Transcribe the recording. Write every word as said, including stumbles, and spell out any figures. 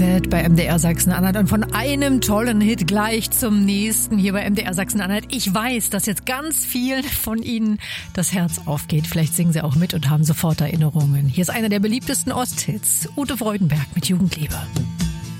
That bei M D R Sachsen-Anhalt und von einem tollen Hit gleich zum nächsten hier bei M D R Sachsen-Anhalt. Ich weiß, dass jetzt ganz vielen von Ihnen das Herz aufgeht. Vielleicht singen Sie auch mit und haben sofort Erinnerungen. Hier ist einer der beliebtesten Osthits. Ute Freudenberg mit Jugendliebe.